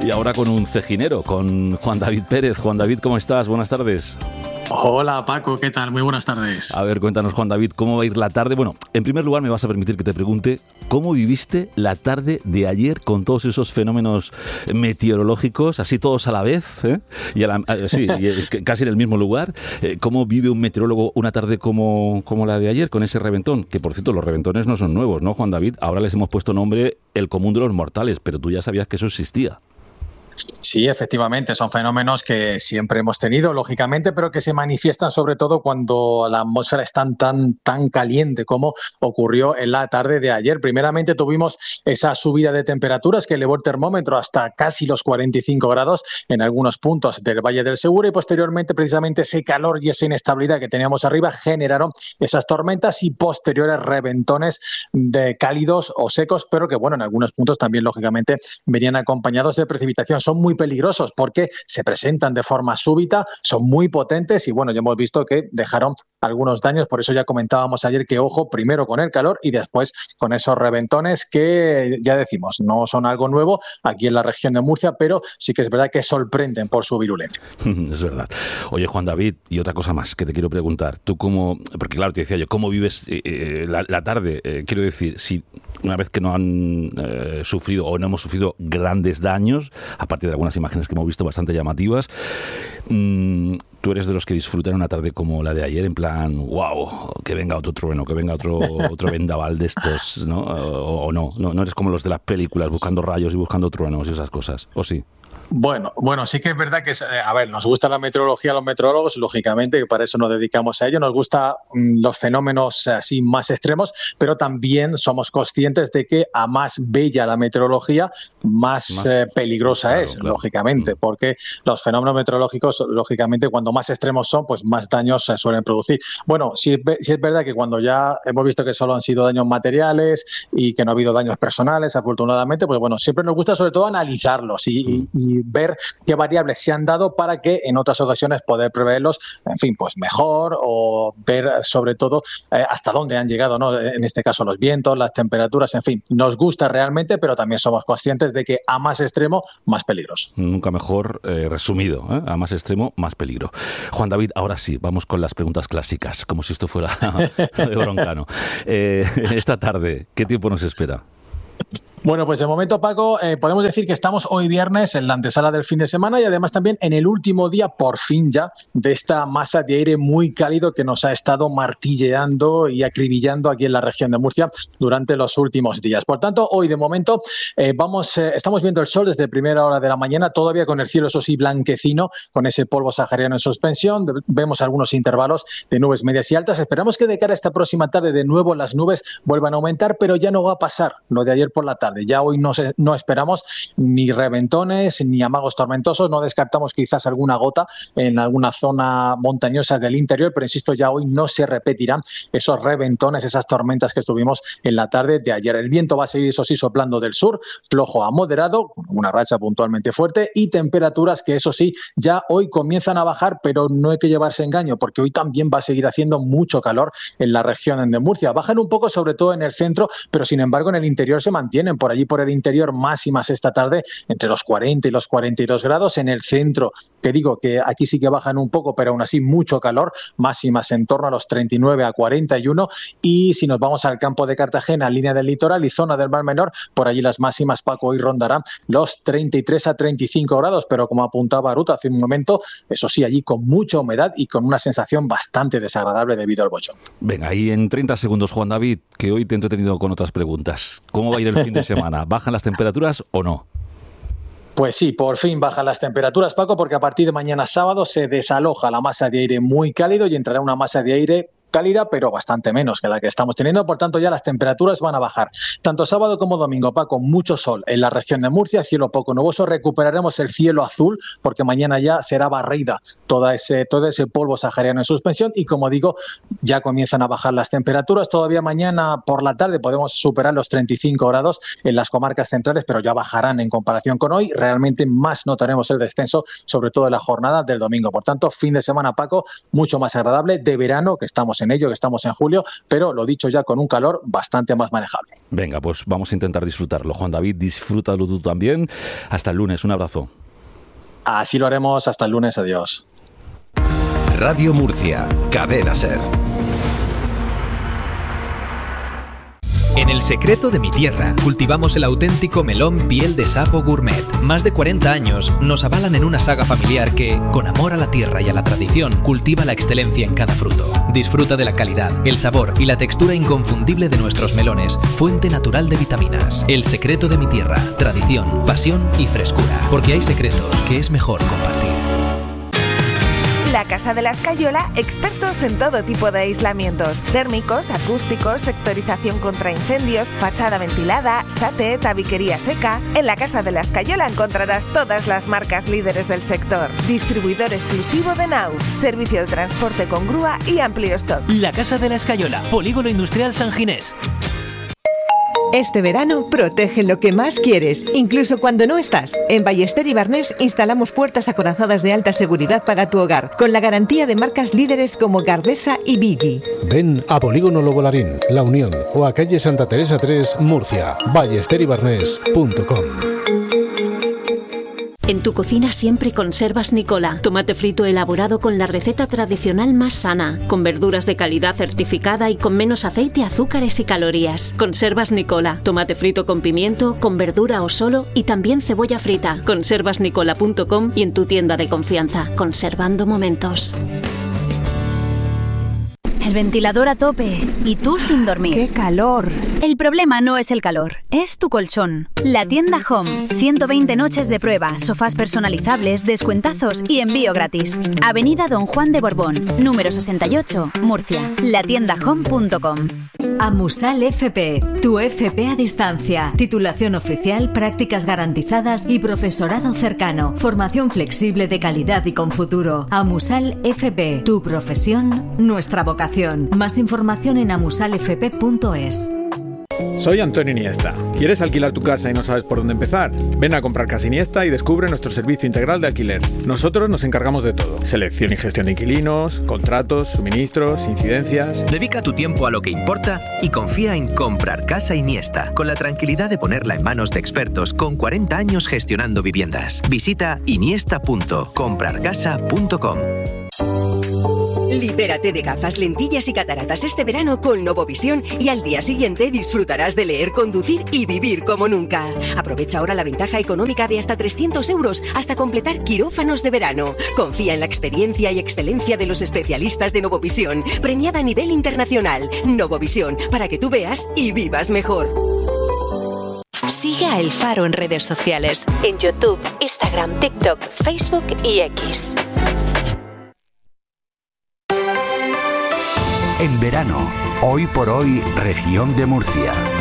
Y ahora con un cejinero, con Juan David Pérez. Juan David, ¿cómo estás? Buenas tardes. Hola Paco, ¿qué tal? Muy buenas tardes. A ver, cuéntanos, Juan David, ¿cómo va a ir la tarde? Bueno, en primer lugar me vas a permitir que te pregunte ¿cómo viviste la tarde de ayer con todos esos fenómenos meteorológicos, así todos a la vez, casi en el mismo lugar? ¿Cómo vive un meteorólogo una tarde como la de ayer con ese reventón? Que, por cierto, los reventones no son nuevos, ¿no, Juan David? Ahora les hemos puesto nombre el común de los mortales, pero tú ya sabías que eso existía. Sí, efectivamente, son fenómenos que siempre hemos tenido, lógicamente, pero que se manifiestan sobre todo cuando la atmósfera es tan caliente como ocurrió en la tarde de ayer. Primeramente tuvimos esa subida de temperaturas que elevó el termómetro hasta casi los 45 grados en algunos puntos del Valle del Segura y posteriormente precisamente ese calor y esa inestabilidad que teníamos arriba generaron esas tormentas y posteriores reventones de cálidos o secos, pero que bueno, en algunos puntos también lógicamente venían acompañados de precipitación. Son muy peligrosos porque se presentan de forma súbita, son muy potentes y bueno, ya hemos visto que dejaron algunos daños, por eso ya comentábamos ayer que ojo primero con el calor y después con esos reventones que ya decimos, no son algo nuevo aquí en la región de Murcia, pero sí que es verdad que sorprenden por su virulencia. Es verdad. Oye, Juan David, y otra cosa más que te quiero preguntar, tú cómo, porque claro, te decía yo, ¿cómo vives la tarde? Quiero decir, si una vez que no han sufrido o no hemos sufrido grandes daños, aparte de algunas imágenes que hemos visto bastante llamativas, ¿tú eres de los que disfrutan una tarde como la de ayer, en plan, wow, que venga otro trueno, que venga otro vendaval de estos, ¿no? O no eres como los de las películas, buscando rayos y buscando truenos y esas cosas, ¿o sí? Bueno, sí que es verdad que, a ver, nos gusta la meteorología a los meteorólogos, lógicamente, que para eso nos dedicamos a ello, nos gustan los fenómenos así más extremos, pero también somos conscientes de que a más bella la meteorología, más peligrosa claro, lógicamente, porque los fenómenos meteorológicos, lógicamente, cuando más extremos son, pues más daños se suelen producir. Bueno, sí es verdad que cuando ya hemos visto que solo han sido daños materiales y que no ha habido daños personales, afortunadamente, pues bueno, siempre nos gusta sobre todo analizarlos y ver qué variables se han dado para que en otras ocasiones poder preverlos, en fin, pues mejor o ver sobre todo hasta dónde han llegado, ¿no? En este caso los vientos, las temperaturas, en fin, nos gusta realmente, pero también somos conscientes de que a más extremo, más peligros. Nunca mejor resumido, ¿eh? A más extremo, más peligro. Juan David, ahora sí, vamos con las preguntas clásicas, como si esto fuera de Broncano. Esta tarde, ¿qué tiempo nos espera? Bueno, pues de momento, Paco, podemos decir que estamos hoy viernes en la antesala del fin de semana y además también en el último día, por fin ya, de esta masa de aire muy cálido que nos ha estado martilleando y acribillando aquí en la región de Murcia durante los últimos días. Por tanto, hoy de momento estamos viendo el sol desde primera hora de la mañana, todavía con el cielo, eso sí, blanquecino, con ese polvo sahariano en suspensión. Vemos algunos intervalos de nubes medias y altas. Esperamos que de cara a esta próxima tarde de nuevo las nubes vuelvan a aumentar, pero ya no va a pasar lo de ayer por la tarde. Ya hoy no esperamos ni reventones ni amagos tormentosos, no descartamos quizás alguna gota en alguna zona montañosa del interior, pero insisto, ya hoy no se repetirán esos reventones, esas tormentas que estuvimos en la tarde de ayer. El viento va a seguir, eso sí, soplando del sur, flojo a moderado, una racha puntualmente fuerte y temperaturas que, eso sí, ya hoy comienzan a bajar, pero no hay que llevarse engaño, porque hoy también va a seguir haciendo mucho calor en la región de Murcia. Bajan un poco, sobre todo en el centro, pero sin embargo en el interior se mantienen. Por allí, por el interior, máximas esta tarde entre los 40 y los 42 grados. En el centro, que digo que aquí sí que bajan un poco, pero aún así mucho calor, máximas en torno a los 39 a 41. Y si nos vamos al campo de Cartagena, línea del litoral y zona del Mar Menor, por allí las máximas, Paco, hoy rondarán los 33 a 35 grados, pero como apuntaba Ruth hace un momento, eso sí, allí con mucha humedad y con una sensación bastante desagradable debido al bochón. Venga, y en 30 segundos, Juan David, que hoy te he entretenido con otras preguntas. ¿Cómo va a ir el fin de semana? ¿Bajan las temperaturas o no? Pues sí, por fin bajan las temperaturas, Paco, porque a partir de mañana sábado se desaloja la masa de aire muy cálido y entrará una masa de aire cálida, pero bastante menos que la que estamos teniendo. Por tanto, ya las temperaturas van a bajar. Tanto sábado como domingo, Paco, mucho sol en la región de Murcia, cielo poco nuboso. Recuperaremos el cielo azul, porque mañana ya será barrida todo ese polvo sahariano en suspensión. Y como digo, ya comienzan a bajar las temperaturas. Todavía mañana por la tarde podemos superar los 35 grados en las comarcas centrales, pero ya bajarán en comparación con hoy. Realmente más notaremos el descenso, sobre todo en la jornada del domingo. Por tanto, fin de semana, Paco, mucho más agradable, de verano, que estamos estamos en ello, que estamos en julio, pero lo dicho ya, con un calor bastante más manejable. Venga, pues vamos a intentar disfrutarlo. Juan David, disfrútalo tú también. Hasta el lunes, un abrazo. Así lo haremos, hasta el lunes, adiós. Radio Murcia, Cadena SER. En El Secreto de mi Tierra cultivamos el auténtico melón piel de sapo gourmet. Más de 40 años nos avalan en una saga familiar que, con amor a la tierra y a la tradición, cultiva la excelencia en cada fruto. Disfruta de la calidad, el sabor y la textura inconfundible de nuestros melones, fuente natural de vitaminas. El Secreto de mi Tierra, tradición, pasión y frescura. Porque hay secretos que es mejor compartir. La Casa de la Escayola, expertos en todo tipo de aislamientos, térmicos, acústicos, sectorización contra incendios, fachada ventilada, SATE, tabiquería seca. En la Casa de la Escayola encontrarás todas las marcas líderes del sector. Distribuidor exclusivo de Naus, servicio de transporte con grúa y amplio stock. La Casa de la Escayola, Polígono Industrial San Ginés. Este verano protege lo que más quieres, incluso cuando no estás. En Ballester y Barnés instalamos puertas acorazadas de alta seguridad para tu hogar, con la garantía de marcas líderes como Gardesa y Vigi. Ven a Polígono Lobolarín, La Unión o a calle Santa Teresa 3, Murcia. ballesteribarnés.com. En tu cocina siempre conservas Nicola, tomate frito elaborado con la receta tradicional más sana, con verduras de calidad certificada y con menos aceite, azúcares y calorías. Conservas Nicola, tomate frito con pimiento, con verdura o solo y también cebolla frita. Conservasnicola.com y en tu tienda de confianza, conservando momentos. El ventilador a tope y tú sin dormir. ¡Qué calor! El problema no es el calor, es tu colchón. La tienda Home, 120 noches de prueba, sofás personalizables, descuentazos y envío gratis. Avenida Don Juan de Borbón, número 68, Murcia. latiendahome.com. Amusal FP, tu FP a distancia. Titulación oficial, prácticas garantizadas y profesorado cercano. Formación flexible de calidad y con futuro. Amusal FP, tu profesión, nuestra vocación. Más información en amusalfp.es. Soy Antonio Iniesta. ¿Quieres alquilar tu casa y no sabes por dónde empezar? Ven a comprar Casa Iniesta y descubre nuestro servicio integral de alquiler. Nosotros nos encargamos de todo. Selección y gestión de inquilinos, contratos, suministros, incidencias. Dedica tu tiempo a lo que importa y confía en Comprar Casa Iniesta, con la tranquilidad de ponerla en manos de expertos con 40 años gestionando viviendas. Visita iniesta.comprarcasa.com. Libérate de gafas, lentillas y cataratas este verano con Novovisión y al día siguiente disfrutarás de leer, conducir y vivir como nunca. Aprovecha ahora la ventaja económica de hasta 300 euros hasta completar quirófanos de verano. Confía en la experiencia y excelencia de los especialistas de Novovisión, premiada a nivel internacional. Novovisión, para que tú veas y vivas mejor. Sigue a El Faro en redes sociales, en YouTube, Instagram, TikTok, Facebook y X. En verano, hoy por hoy, región de Murcia.